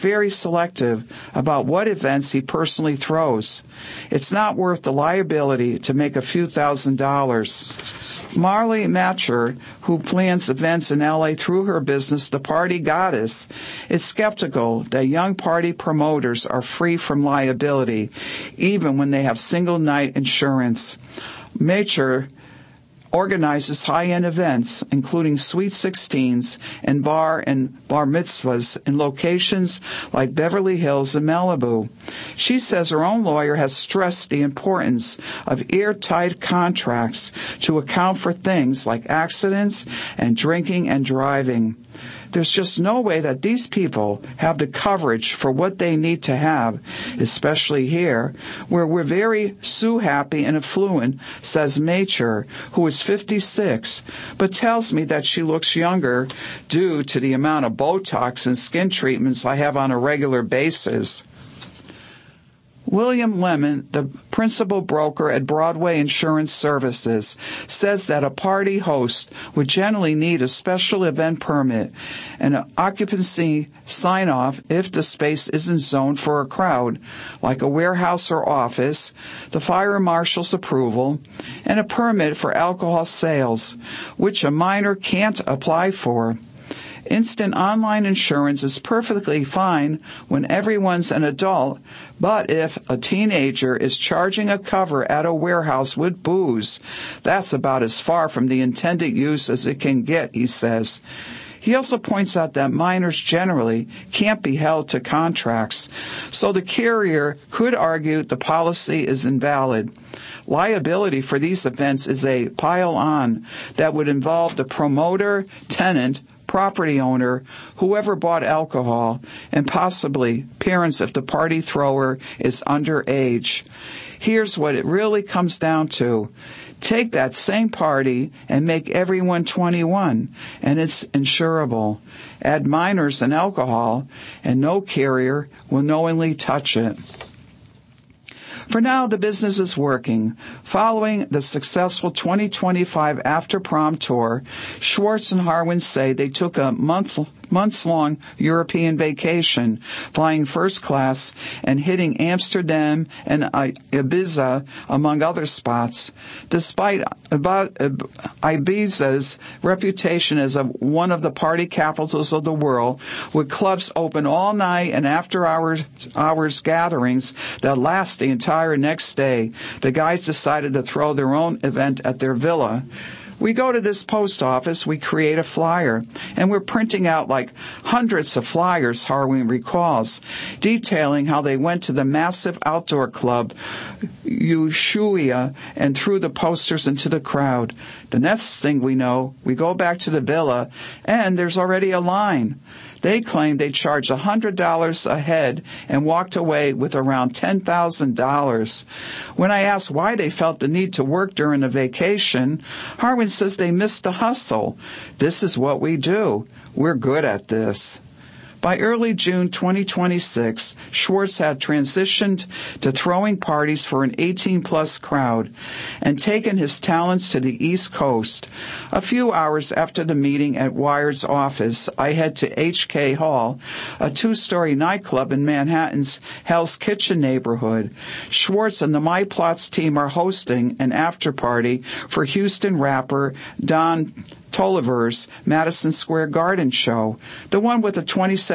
very selective about what events he personally throws. It's not worth the liability to make a few $1,000s. Marley Matcher, who plans events in LA through her business, The Party Goddess, is skeptical that young party promoters are free from liability, even when they have single-night insurance. Matcher organizes high-end events, including Sweet 16s and bar mitzvahs in locations like Beverly Hills and Malibu. She says her own lawyer has stressed the importance of airtight contracts to account for things like accidents and drinking and driving. There's just no way that these people have the coverage for what they need to have, especially here, where we're very sue-happy and affluent, says Matcher, who is 56, but tells me that she looks younger due to the amount of Botox and skin treatments I have on a regular basis. William Lemon, the principal broker at Broadway Insurance Services, says that a party host would generally need a special event permit and an occupancy sign-off if the space isn't zoned for a crowd, like a warehouse or office, the fire marshal's approval, and a permit for alcohol sales, which a minor can't apply for. Instant online insurance is perfectly fine when everyone's an adult, but if a teenager is charging a cover at a warehouse with booze, that's about as far from the intended use as it can get, he says. He also points out that minors generally can't be held to contracts, so the carrier could argue the policy is invalid. Liability for these events is a pile-on that would involve the promoter, tenant, property owner, whoever bought alcohol, and possibly parents if the party thrower is underage. Here's what it really comes down to. Take that same party and make everyone 21, and it's insurable. Add minors and alcohol, and no carrier will knowingly touch it. For now, the business is working. Following the successful 2025 After Prom tour, Schwartz and Harwin say they took a months-long European vacation, flying first class and hitting Amsterdam and Ibiza, among other spots. Despite Ibiza's reputation as one of the party capitals of the world, with clubs open all night and after-hours gatherings that last the entire next day, the guys decided to throw their own event at their villa. We go to this post office, we create a flyer, and we're printing out like hundreds of flyers, Harwin recalls, detailing how they went to the massive outdoor club, Ushuaia, and threw the posters into the crowd. The next thing we know, we go back to the villa, and there's already a line. They claimed they charged $100 a head and walked away with around $10,000. When I asked why they felt the need to work during a vacation, Harwin says they missed the hustle. This is what we do. We're good at this. By early June 2026, Schwartz had transitioned to throwing parties for an 18-plus crowd and taken his talents to the East Coast. A few hours after the meeting at Wired's office, I head to HK Hall, a 2-story nightclub in Manhattan's Hell's Kitchen neighborhood. Schwartz and the My Plots team are hosting an after-party for Houston rapper Don Toliver's Madison Square Garden show, the one with a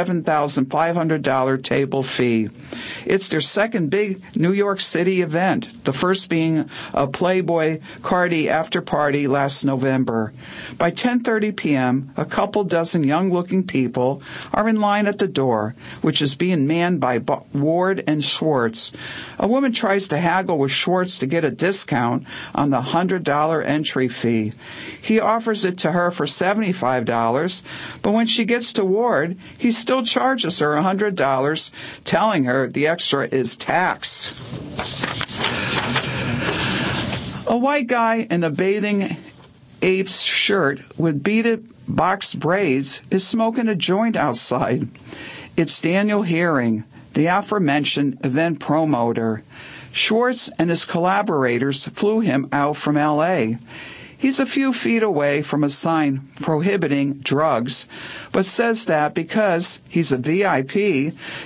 $27,500 table fee. It's their second big New York City event, the first being a Playboy Cardi after party last November. By 10:30 p.m., a couple dozen young-looking people are in line at the door, which is being manned by Ward and Schwartz. A woman tries to haggle with Schwartz to get a discount on the $100 entry fee. He offers it to her for $75, but when she gets to Ward, he still charges her $100, telling her the extra is tax. A white guy in a bathing ape's shirt with beaded box braids is smoking a joint outside. It's Daniel Herring, the aforementioned event promoter. Schwartz and his collaborators flew him out from L.A. He's a few feet away from a sign prohibiting drugs, but says that because he's a VIP,